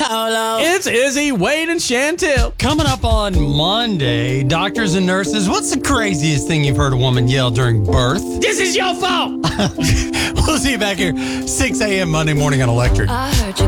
Polo. It's Izzy, Wade, and Chantel. Coming up on Monday, doctors and nurses, what's the craziest thing you've heard a woman yell during birth? This is your fault. We'll see you back here 6 a.m. Monday morning on Electric. I heard you.